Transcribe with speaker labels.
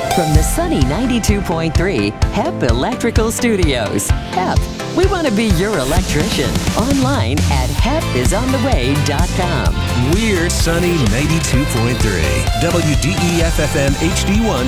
Speaker 1: From the sunny 92.3 HEP Electrical Studios. HEP, we want to be your electrician. Online at hepisontheway.com.
Speaker 2: We're sunny 92.3 WDEF-FM HD1